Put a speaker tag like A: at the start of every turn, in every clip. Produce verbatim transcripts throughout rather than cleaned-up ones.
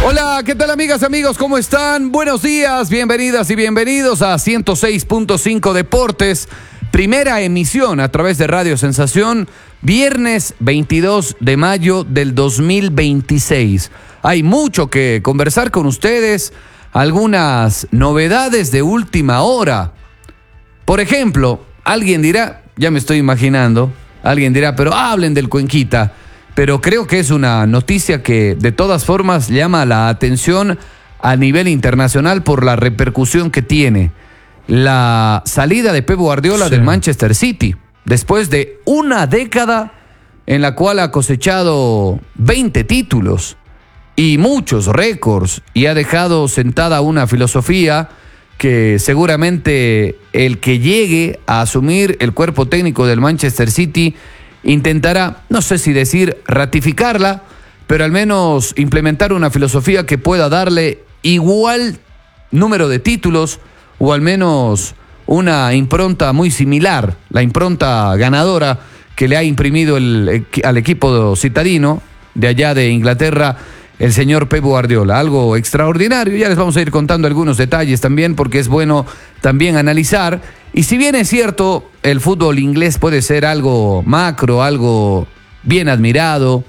A: Hola, ¿qué tal amigas, amigos? ¿Cómo están? Buenos días, bienvenidas y bienvenidos a ciento seis punto cinco Deportes, primera emisión a través de Radio Sensación, viernes veintidós de mayo del dos mil veintiséis. Hay mucho que conversar con ustedes, algunas novedades de última hora. Por ejemplo, alguien dirá, ya me estoy imaginando, alguien dirá, pero hablen del Cuenquita. Pero creo que es una noticia que de todas formas llama la atención a nivel internacional por la repercusión que tiene. La salida de Pep Guardiola sí. del Manchester City, después de una década en la cual ha cosechado veinte títulos y muchos récords y ha dejado sentada una filosofía que seguramente el que llegue a asumir el cuerpo técnico del Manchester City intentará, no sé si decir ratificarla, pero al menos implementar una filosofía que pueda darle igual número de títulos o al menos una impronta muy similar, la impronta ganadora que le ha imprimido el, al equipo citadino de allá de Inglaterra el señor Pep Guardiola. Algo extraordinario, ya les vamos a ir contando algunos detalles también porque es bueno también analizar. Y si bien es cierto, el fútbol inglés puede ser algo macro, algo bien admirado,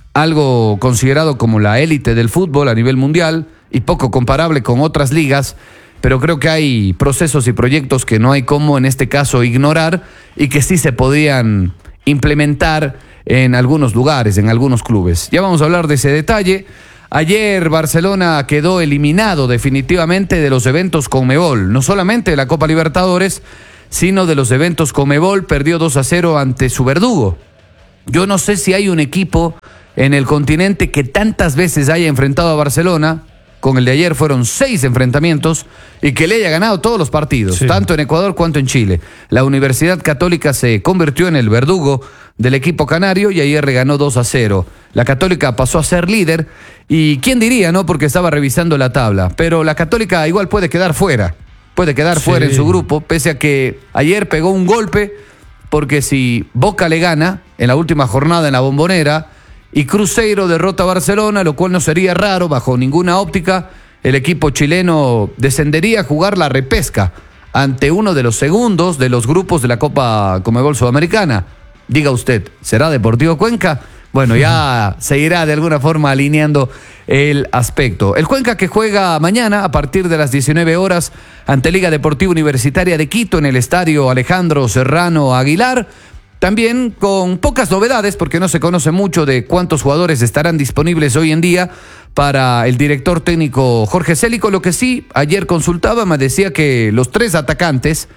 A: algo considerado como la élite del fútbol a nivel mundial y poco comparable con otras ligas, pero creo que hay procesos y proyectos que no hay cómo en este caso ignorar y que sí se podían implementar en algunos lugares, en algunos clubes. Ya vamos a hablar de ese detalle. Ayer Barcelona quedó eliminado definitivamente de los eventos Conmebol, no solamente de la Copa Libertadores, sino de los eventos Conmebol. Perdió dos a cero ante su verdugo. Yo no sé si hay un equipo en el continente que tantas veces haya enfrentado a Barcelona, con el de ayer fueron seis enfrentamientos, y que le haya ganado todos los partidos, sí. tanto en Ecuador cuanto en Chile. La Universidad Católica se convirtió en el verdugo del equipo canario y ayer le ganó dos a cero. La Católica pasó a ser líder y quién diría, ¿no? Porque estaba revisando la tabla, pero la Católica igual puede quedar fuera, puede quedar sí. fuera en su grupo, pese a que ayer pegó un golpe, porque si Boca le gana en la última jornada en la Bombonera y Cruzeiro derrota a Barcelona, lo cual no sería raro bajo ninguna óptica, el equipo chileno descendería a jugar la repesca ante uno de los segundos de los grupos de la Copa Conmebol Sudamericana. Diga usted, ¿será Deportivo Cuenca? Bueno, ya se irá de alguna forma alineando el aspecto. El Cuenca que juega mañana a partir de las diecinueve horas ante Liga Deportiva Universitaria de Quito en el estadio Alejandro Serrano Aguilar. También con pocas novedades porque no se conoce mucho de cuántos jugadores estarán disponibles hoy en día para el director técnico Jorge Célico. Lo que sí, ayer consultaba, me decía que los tres atacantes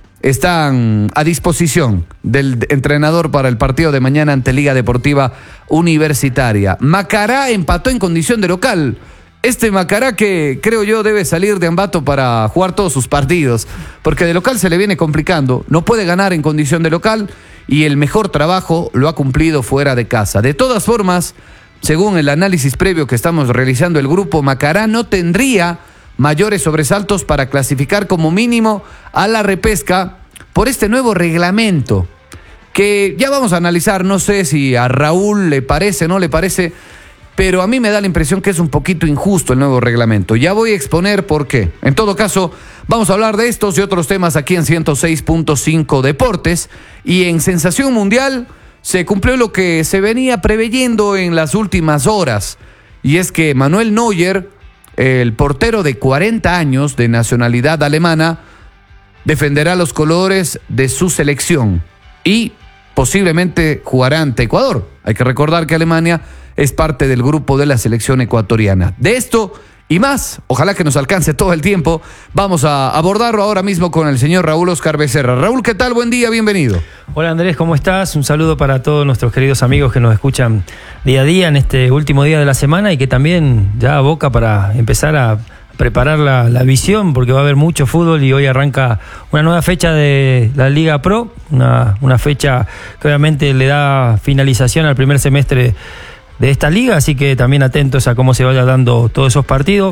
A: están a disposición del entrenador para el partido de mañana ante Liga Deportiva Universitaria. Macará empató en condición de local. Este Macará que creo yo debe salir de Ambato para jugar todos sus partidos, porque de local se le viene complicando, no puede ganar en condición de local y el mejor trabajo lo ha cumplido fuera de casa. De todas formas, según el análisis previo que estamos realizando el grupo, Macará no tendría mayores sobresaltos para clasificar como mínimo a la repesca por este nuevo reglamento que ya vamos a analizar. No sé si a Raúl le parece o no le parece, pero a mí me da la impresión que es un poquito injusto el nuevo reglamento. Ya voy a exponer por qué. En todo caso, vamos a hablar de estos y otros temas aquí en ciento seis punto cinco Deportes. Y en Sensación Mundial se cumplió lo que se venía preveyendo en las últimas horas, y es que Manuel Neuer, el portero de cuarenta años de nacionalidad alemana, defenderá los colores de su selección y posiblemente jugará ante Ecuador. Hay que recordar que Alemania es parte del grupo de la selección ecuatoriana. De esto y más, ojalá que nos alcance todo el tiempo, vamos a abordarlo ahora mismo con el señor Raúl Oscar Becerra. Raúl, ¿qué tal? Buen día, bienvenido.
B: Hola Andrés, ¿cómo estás? Un saludo para todos nuestros queridos amigos que nos escuchan día a día en este último día de la semana y que también ya aboca para empezar a preparar la, la visión, porque va a haber mucho fútbol y hoy arranca una nueva fecha de la Liga Pro, una, una fecha que obviamente le da finalización al primer semestre de esta liga, así que también atentos a cómo se vaya dando todos esos partidos.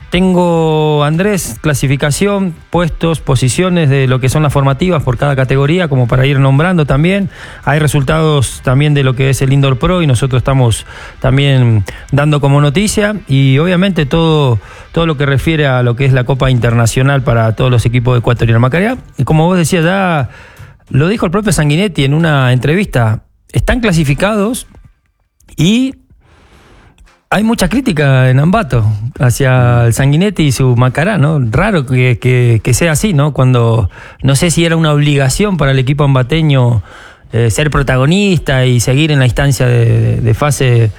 B: Tengo, Andrés, clasificación, puestos, posiciones de lo que son las formativas por cada categoría, como para ir nombrando también. Hay resultados también de lo que es el Indoor Pro y nosotros estamos también dando como noticia. Y obviamente todo, todo lo que refiere a lo que es la Copa Internacional para todos los equipos de Ecuatorial Macará. Y como vos decías, ya lo dijo el propio Sanguinetti en una entrevista, están clasificados y hay mucha crítica en Ambato hacia el Sanguinetti y su Macará, ¿no? Raro que, que, que sea así, ¿no? Cuando no sé si era una obligación para el equipo ambateño eh, ser protagonista y seguir en la instancia de, de, de fase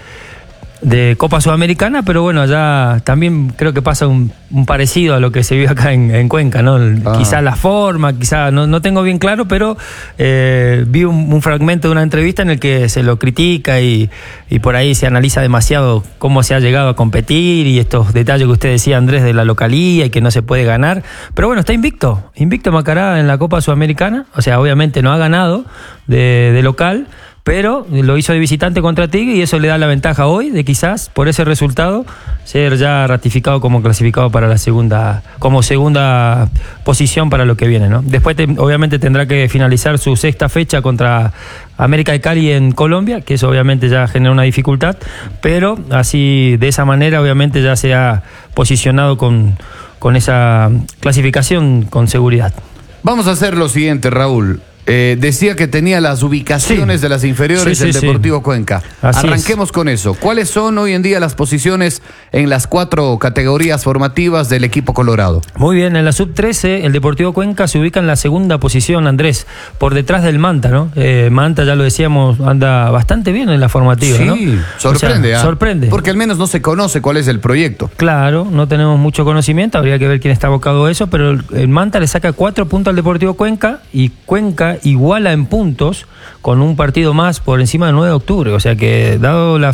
B: de Copa Sudamericana, pero bueno, allá también creo que pasa un, un parecido a lo que se vive acá en, en Cuenca, ¿no? Ah. Quizá la forma, quizá, no, no tengo bien claro, pero eh, vi un, un fragmento de una entrevista en el que se lo critica y, y por ahí se analiza demasiado cómo se ha llegado a competir y estos detalles que usted decía, Andrés, de la localía y que no se puede ganar. Pero bueno, está invicto, invicto Macará en la Copa Sudamericana, o sea, obviamente no ha ganado de, de local, pero lo hizo de visitante contra Tigre y eso le da la ventaja hoy de quizás por ese resultado ser ya ratificado como clasificado para la segunda, como segunda posición para lo que viene, ¿no? Después te, obviamente tendrá que finalizar su sexta fecha contra América de Cali en Colombia, que eso obviamente ya genera una dificultad, pero así de esa manera obviamente ya se ha posicionado con, con esa clasificación con seguridad.
A: Vamos a hacer lo siguiente, Raúl. Eh, decía que tenía las ubicaciones sí. de las inferiores sí, sí, del Deportivo sí. Cuenca. Así Arranquemos es. con eso. ¿Cuáles son hoy en día las posiciones en las cuatro categorías formativas del equipo colorado?
B: Muy bien, en la sub trece el Deportivo Cuenca se ubica en la segunda posición, Andrés, por detrás del Manta, ¿no? Eh, Manta, ya lo decíamos, anda bastante bien en la formativa,
A: sí,
B: ¿no?
A: sorprende,
B: o sea,
A: ¿eh?
B: sorprende.
A: Porque al menos no se conoce cuál es el proyecto.
B: Claro, no tenemos mucho conocimiento, habría que ver quién está abocado a eso, pero el, el Manta le saca cuatro puntos al Deportivo Cuenca y Cuenca iguala en puntos con un partido más por encima del nueve de octubre, o sea que dado la